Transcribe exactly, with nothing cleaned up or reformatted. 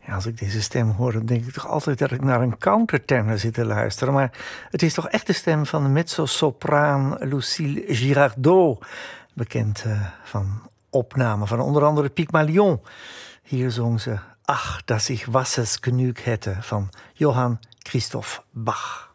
Ja, als ik deze stem hoor, dan denk ik toch altijd dat ik naar een countertenor zit te luisteren. Maar het is toch echt de stem van de mezzo-sopraan Lucille Girardot. Bekend uh, van opnamen van onder andere Pygmalion. Hier zong ze Ach, dass ich Wassers genug hätte van Johann Christoph Bach.